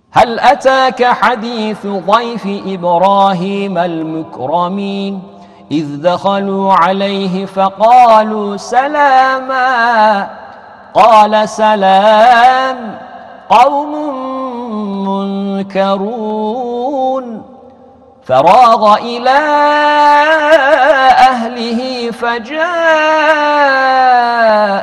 هل أتاك حديث ضيف إبراهيم المكرمين إذ دخلوا عليه فقالوا سلاما قال سلام قوم منكرون فراغ إلى أهله فجاء